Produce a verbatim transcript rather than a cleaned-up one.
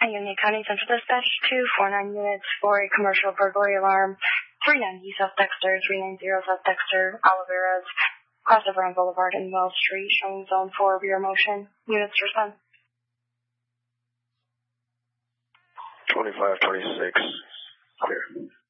Union County Central Dispatch, two four nine units for a commercial burglary alarm, three ninety South Dexter, three ninety South Dexter, Oliveras, cross of Brown Boulevard and Wells Street, showing zone four rear motion. Units respond. twenty-five twenty-six, clear.